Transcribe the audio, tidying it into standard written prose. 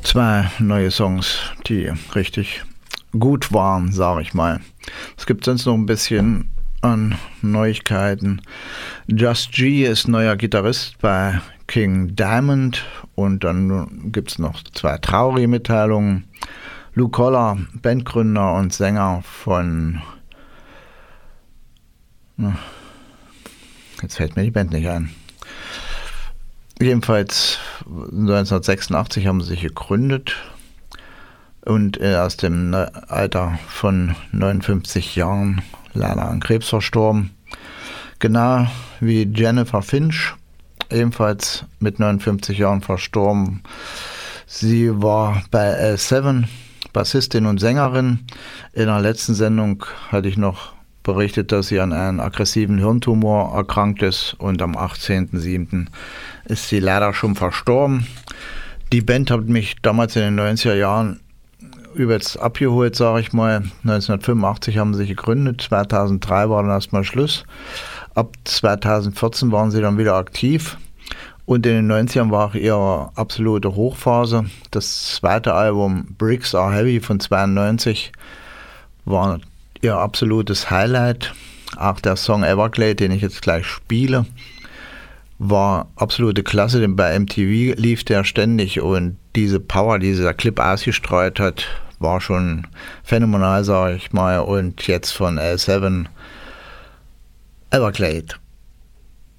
2 neue Songs, die richtig gut waren, sage ich mal. Es gibt sonst noch ein bisschen an Neuigkeiten. Just G ist neuer Gitarrist bei King Diamond und dann gibt es noch 2 traurige Mitteilungen. Lou Koller, Bandgründer und Sänger von... Jetzt fällt mir die Band nicht ein. Jedenfalls 1986 haben sie sich gegründet und er ist im Alter von 59 Jahren leider an Krebs verstorben. Genau wie Jennifer Finch, ebenfalls mit 59 Jahren verstorben. Sie war bei L7 Bassistin und Sängerin. In der letzten Sendung hatte ich noch berichtet, dass sie an einem aggressiven Hirntumor erkrankt ist und am 18.07. ist sie leider schon verstorben. Die Band hat mich damals in den 90er Jahren übelst abgeholt, sage ich mal. 1985 haben sie sich gegründet, 2003 war dann erstmal Schluss. Ab 2014 waren sie dann wieder aktiv und in den 90ern war auch ihre absolute Hochphase. Das zweite Album Bricks Are Heavy von 92 war ihr absolutes Highlight. Auch der Song Everglade, den ich jetzt gleich spiele, war absolute Klasse, denn bei MTV lief der ständig und diese Power, die dieser Clip ausgestreut hat, war schon phänomenal, sage ich mal. Und jetzt von L7 Everglade.